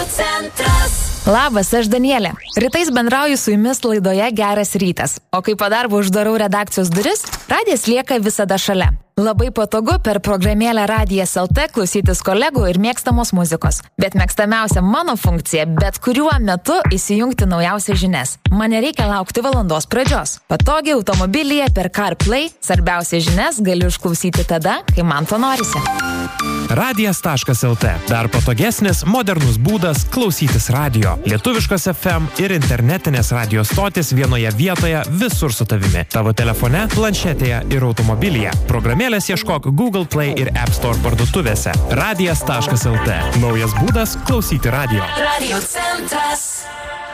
Labas, aš Danielė. Rytais bendrauju su jumis laidoje Geras rytas. O kai po darbo uždarau redakcijos duris, radijas lieka visada šalia. Labai patogu per programėlę Radijas LT klausytis kolegų ir mėgstamos muzikos. Bet mėgstamiausia mano funkcija - bet kuriuo metu įsijungti naujausias žinias. Man nereikia laukti valandos pradžios. Patogiai automobilyje per CarPlay svarbiausias žinias galiu išklausyti tada, kai man to norisi. Radijas.lt. Dar patogesnis, modernus būdas klausytis radio. Lietuviškos FM ir internetinės radio stotis vienoje vietoje visur su tavimi. Tavo telefone, planšetėje ir automobilyje. Programėlės ieškok Google Play ir App Store parduotuvėse. Radijas.lt. Naujas būdas klausyti radio. Radio centras.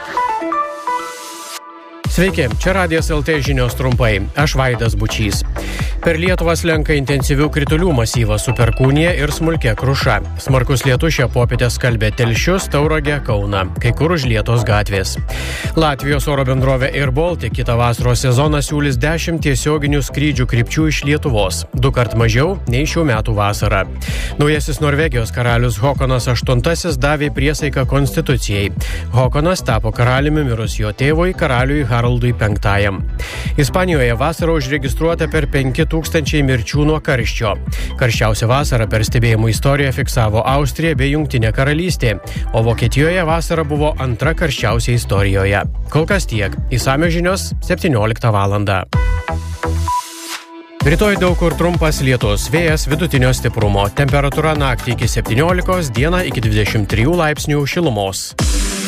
Sveiki, čia Radijas LT žinios trumpai. Aš Vaidas Bučys. Per Lietuvą slenka intensyvių kritulių masyvas su perkūnija ir smulkia kruša. Smarkus lietus šią popietę skalbė Telšius, Tauragę, Kauną. Kai kur užlietos gatvės. Latvijos oro bendrovė Air Baltic kitą vasaros sezoną siūlys 10 tiesioginių skrydžių krypčių iš Lietuvos. 2 kart mažiau nei šių metų vasarą. Naujasis Norvegijos karalius Håkonas VIII davė priesaiką konstitucijai. Håkonas tapo karaliumi mirus jo tėvui, karaliui Haraldui V. Ispanijoje vasarą užregistruota per 5000 mirčių nuo karščio. Karščiausią vasarą per stebėjimų istoriją fiksavo Austrija bei Jungtinė karalystė, o Vokietijoje vasara buvo antra karščiausia istorijoje. Kol kas tiek. Išsamios žinios 17 valandą. Rytoj daug kur trumpas lietus, vėjas vidutinio stiprumo, temperatūra naktį iki 17, dieną iki 23 laipsnių šilumos.